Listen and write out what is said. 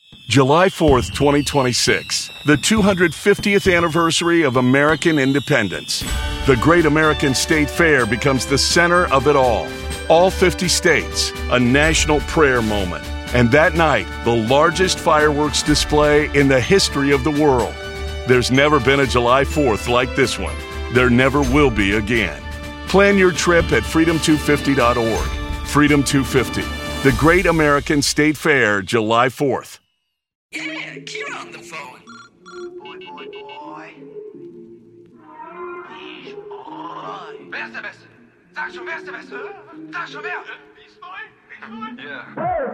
July 4th, 2026, the 250th anniversary of American independence. The Great American State Fair becomes the center of it all. All 50 states, a national prayer moment. And that night, the largest fireworks display in the history of the world. There's never been a July 4th like this one. There never will be again. Plan your trip at freedom250.org. Freedom 250, the Great American State Fair, July 4th. Yeah, Kira on the phone. Boy. Wer ist der Beste? Sag schon, wer ist der Beste? Sag schon, wer? Ich. Ja.